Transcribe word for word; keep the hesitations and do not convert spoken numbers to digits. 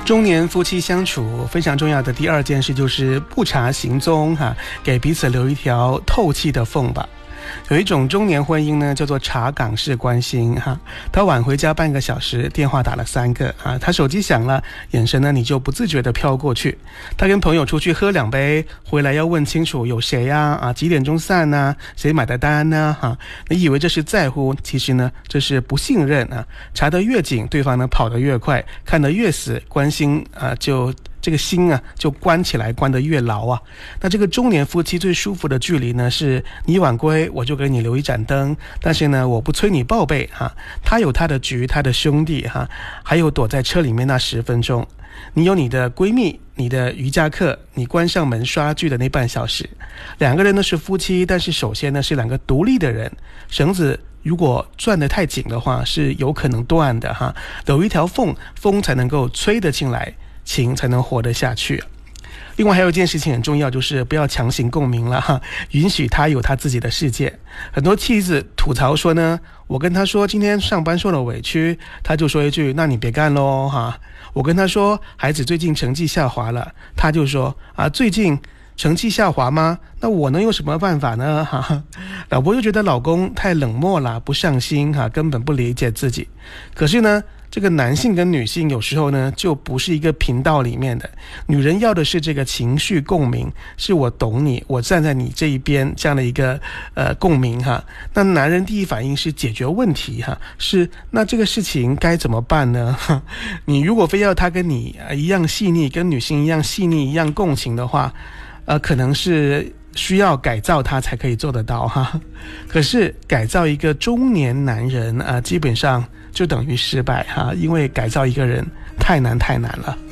中年夫妻相处非常重要的第二件事就是不查行踪哈，给彼此留一条透气的缝吧。有一种中年婚姻呢，叫做查岗式关心哈。他晚回家半个小时，电话打了三个啊。他手机响了，眼神呢你就不自觉地飘过去。他跟朋友出去喝两杯，回来要问清楚有谁呀啊，几点钟散呢？谁买的单呢？哈，你以为这是在乎，其实呢这是不信任啊。查得越紧，对方呢跑得越快，看得越死，关心啊就。这个心啊就关起来，关得越牢啊。那这个中年夫妻最舒服的距离呢，是你晚归我就给你留一盏灯，但是呢我不催你报备哈。他有他的局，他的兄弟哈，还有躲在车里面那十分钟。你有你的闺蜜，你的瑜伽课，你关上门刷剧的那半小时。两个人呢是夫妻，但是首先呢是两个独立的人，绳子如果攥得太紧的话是有可能断的哈，留一条缝，风才能够吹得进来，情才能活得下去。另外还有一件事情很重要，就是不要强行共鸣了哈，允许他有他自己的世界。很多妻子吐槽说呢，我跟他说今天上班受了委屈，他就说一句那你别干咯哈。我跟他说孩子最近成绩下滑了，他就说啊最近成绩下滑吗？那我能有什么办法呢？哈，老婆就觉得老公太冷漠了，不上心哈，根本不理解自己。可是呢，这个男性跟女性有时候呢就不是一个频道里面的。女人要的是这个情绪共鸣，是我懂你，我站在你这一边这样的一个呃共鸣哈。那男人第一反应是解决问题哈，是那这个事情该怎么办呢？哈，你如果非要他跟你一样细腻，跟女性一样细腻一样共情的话，呃，可能是需要改造他才可以做得到哈。可是改造一个中年男人啊、呃，基本上就等于失败哈，因为改造一个人太难太难了。